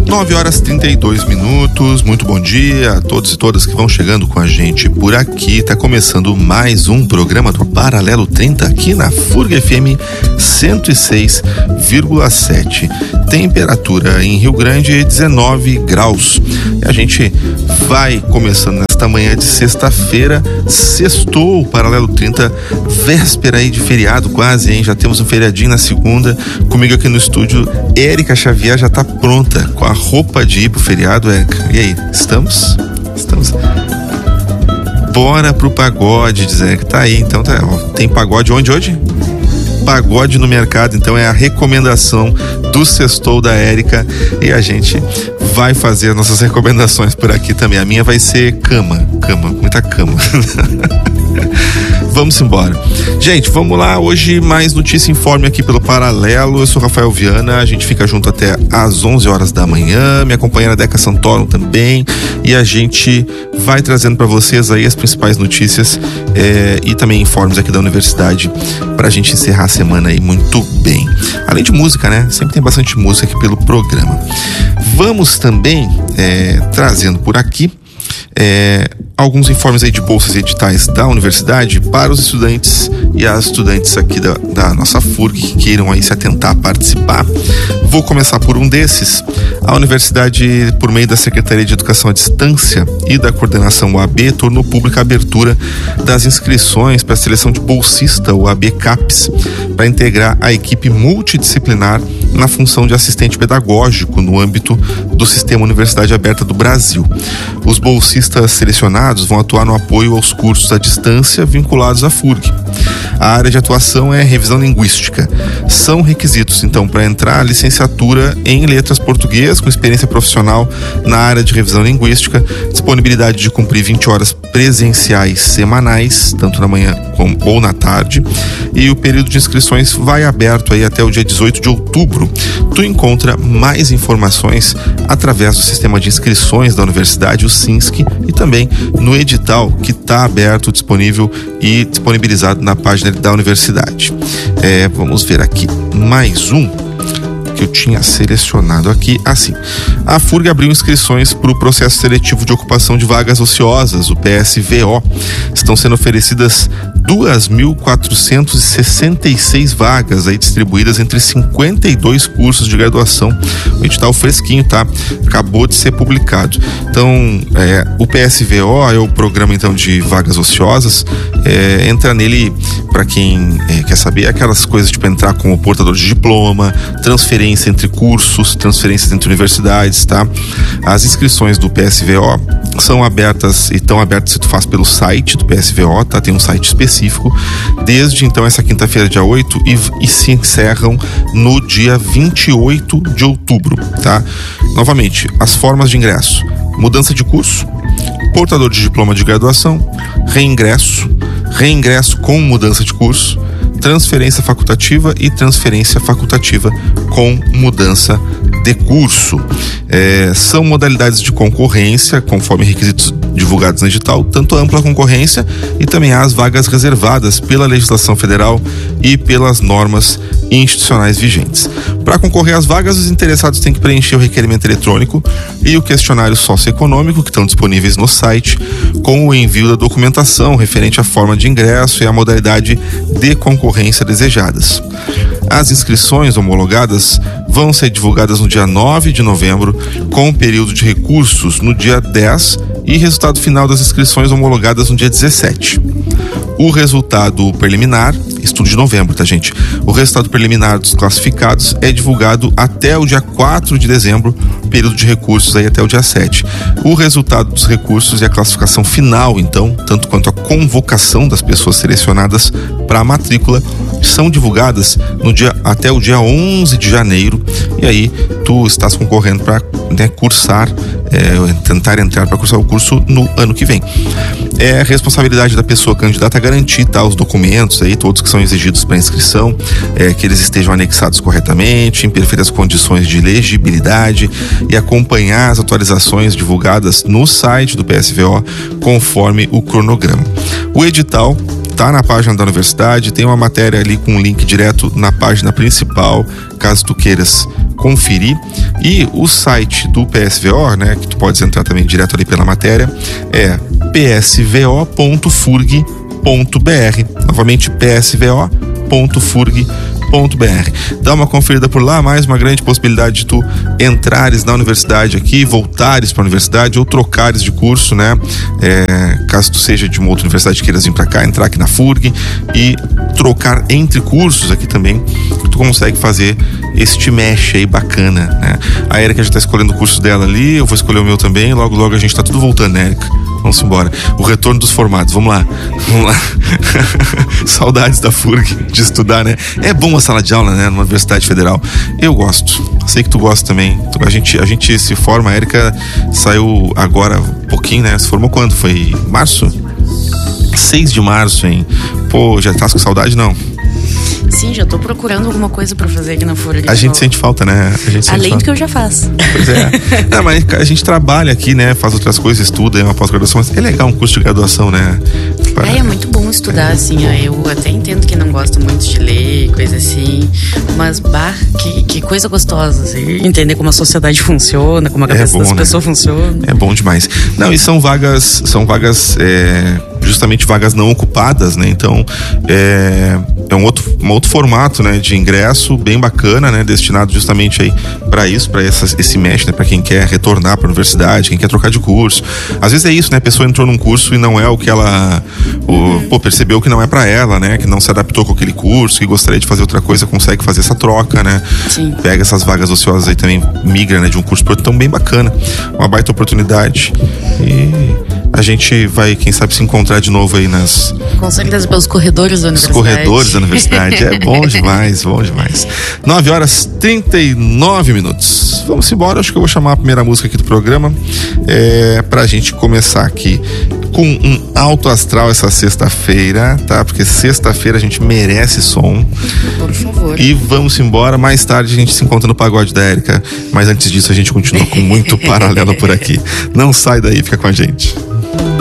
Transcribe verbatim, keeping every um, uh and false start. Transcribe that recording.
nove horas e trinta e dois minutos, muito bom dia a todos e todas que vão chegando com a gente por aqui. Tá começando mais um programa do Paralelo trinta aqui na F U R G F M cento e seis vírgula sete. Temperatura em Rio Grande dezenove graus. E a gente vai começando nesta manhã de sexta-feira, sextou o Paralelo trinta, véspera aí de feriado quase, hein? Já temos um feriadinho na segunda. Comigo aqui no estúdio, Érica Xavier já tá pronta com a roupa de ir pro feriado, Érica. E aí, estamos? Estamos. Bora pro pagode, dizer que tá aí. Então tá, ó, tem pagode onde hoje? Pagode no mercado, então é a recomendação do sextou da Érica e a gente vai fazer as nossas recomendações por aqui também. A minha vai ser cama, cama, muita cama. Vamos embora. Gente, vamos lá. Hoje mais notícia Informe aqui pelo Paralelo. Eu sou Rafael Viana. A gente fica junto até às onze horas da manhã. Minha companheira Deca Santoro também. E a gente vai trazendo para vocês aí as principais notícias é, e também informes aqui da universidade pra gente encerrar a semana aí muito bem. Além de música, né? Sempre tem bastante música aqui pelo programa. Vamos também é, trazendo por aqui É, alguns informes aí de bolsas e editais da universidade para os estudantes e as estudantes aqui da, da nossa F U R G que queiram aí se atentar a participar. Vou começar por um desses. A universidade, por meio da Secretaria de Educação à Distância e da Coordenação U A B, tornou pública a abertura das inscrições para a seleção de bolsista, o U A B CAPES, para integrar a equipe multidisciplinar na função de assistente pedagógico no âmbito do Sistema Universidade Aberta do Brasil. Os bolsistas selecionados vão atuar no apoio aos cursos à distância vinculados à F U R G. A área de atuação é revisão linguística. São requisitos, então, para entrar, licenciatura em letras português com experiência profissional na área de revisão linguística, disponibilidade de cumprir vinte horas presenciais semanais, tanto na manhã como, ou na tarde, e o período de inscrições vai aberto aí até o dia dezoito de outubro. Tu encontra mais informações através do sistema de inscrições da universidade, o SINSC, e também no edital que está aberto, disponível e disponibilizado na página da universidade. É, vamos ver aqui mais um que eu tinha selecionado aqui, assim. A F U R G abriu inscrições para o processo seletivo de ocupação de vagas ociosas, o P S V O. Estão sendo oferecidas duas mil quatrocentas e sessenta e seis vagas aí distribuídas entre cinquenta e dois cursos de graduação. O edital fresquinho, tá? Acabou de ser publicado. Então, é, o P S V O é o programa então de vagas ociosas. É, entra nele, para quem é, quer saber, aquelas coisas tipo entrar como portador de diploma, transferência entre cursos, transferências entre universidades, tá? As inscrições do P S V O são abertas e estão abertas se tu faz pelo site do P S V O, tá? Tem um site específico desde então essa quinta-feira, dia oito, e, e se encerram no dia vinte e oito de outubro, tá? Novamente, as formas de ingresso: mudança de curso, portador de diploma de graduação, reingresso, reingresso com mudança de curso, transferência facultativa e transferência facultativa com mudança de curso. É, são modalidades de concorrência, conforme requisitos divulgados no edital, tanto ampla concorrência e também há as vagas reservadas pela legislação federal e pelas normas institucionais vigentes. Para concorrer às vagas, os interessados têm que preencher o requerimento eletrônico e o questionário socioeconômico, que estão disponíveis no site, com o envio da documentação referente à forma de ingresso e à modalidade de concorrência desejadas. As inscrições homologadas vão ser divulgadas no dia nove de novembro, com o período de recursos no dia dez e resultado final das inscrições homologadas no dia dezessete. O resultado preliminar, estudo de novembro, tá, gente? O resultado preliminar dos classificados é divulgado até o dia quatro de dezembro, período de recursos aí até o dia sete. O resultado dos recursos e a classificação final, então, tanto quanto a convocação das pessoas selecionadas para a matrícula, são divulgadas no dia, até o dia onze de janeiro, e aí tu estás concorrendo para, né, cursar, é, tentar entrar para cursar o curso no ano que vem. É responsabilidade da pessoa candidata a garantir, tá, os documentos aí, todos que são exigidos para inscrição, é, que eles estejam anexados corretamente, em perfeitas condições de legibilidade, e acompanhar as atualizações divulgadas no site do P S V O conforme o cronograma. O edital tá na página da universidade, tem uma matéria ali com um link direto na página principal, caso tu queiras conferir. E o site do P S V O, né, que tu pode entrar também direto ali pela matéria, é p s v o ponto furg ponto b r. Novamente, p s v o ponto furg ponto b r. Dá uma conferida por lá, mais uma grande possibilidade de tu entrares na universidade aqui, voltares para a universidade ou trocares de curso, né? É, caso tu seja de uma outra universidade queiras vir para cá, entrar aqui na Furg e trocar entre cursos aqui também, tu consegue fazer este mesh aí bacana, né? A Erika já tá escolhendo o curso dela ali, eu vou escolher o meu também, logo logo a gente tá tudo voltando, né, Erika? Vamos embora. O retorno dos formados, vamos lá. Vamos lá. Saudades da Furg, de estudar, né? É bom a sala de aula, né? Numa universidade federal. Eu gosto. Sei que tu gosta também. A gente, a gente se forma, a Erika saiu agora um pouquinho, né? Se formou quando? Foi março? seis de março, hein? Pô, já tá com saudade, não? Sim, já tô procurando alguma coisa pra fazer aqui na Furg. A gente sente falta, né? A gente Além falta. do que eu já faço. Pois é. Não, mas a gente trabalha aqui, né? Faz outras coisas, estuda, é uma pós-graduação. Mas é legal um curso de graduação, né? Para... É, é muito bom estudar, assim. Ó, eu até entendo que não gosto muito de ler, coisa assim. Mas, bah, que, que coisa gostosa, assim. Entender como a sociedade funciona, como a cabeça é bom, das né? pessoas funciona. É bom demais. Não, e são vagas, são vagas, é, justamente vagas não ocupadas, né? Então, é, é um outro, um outro formato, né? De ingresso bem bacana, né? Destinado justamente aí para isso, para esse mesh, né? Para quem quer retornar para a universidade, quem quer trocar de curso. Às vezes é isso, né? A pessoa entrou num curso e não é o que ela, o, pô, percebeu que não é para ela, né? Que não se adaptou com aquele curso, que gostaria de fazer outra coisa, consegue fazer essa troca, né? Sim. Pega essas vagas ociosas aí também, migra, né? De um curso para outro, tão bem bacana. Uma baita oportunidade. E a gente vai, quem sabe, se encontrar de novo aí nas... Com certeza, pelos corredores da universidade. Os corredores da universidade. É bom demais, bom demais. nove horas e trinta e nove minutos. Vamos embora, acho que eu vou chamar a primeira música aqui do programa, é, pra gente começar aqui com um alto astral essa sexta-feira, tá? Porque sexta-feira a gente merece som. Por favor. E vamos embora, mais tarde a gente se encontra no Pagode da Erika, mas antes disso a gente continua com muito paralelo por aqui. Não sai daí, fica com a gente.